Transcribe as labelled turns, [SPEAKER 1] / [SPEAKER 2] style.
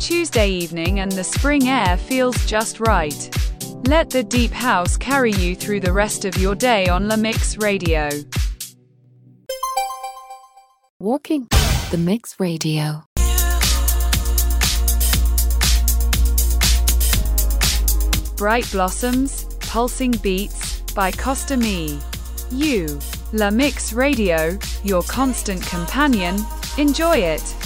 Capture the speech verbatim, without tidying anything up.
[SPEAKER 1] Tuesday evening and the spring air feels just right. Let the deep house carry you through the rest of your day on La Mix Radio.
[SPEAKER 2] Walking the Mix Radio.
[SPEAKER 1] Bright Blossoms, Pulsing Beats, by Costa Me. You. La Mix Radio, your constant companion. Enjoy it.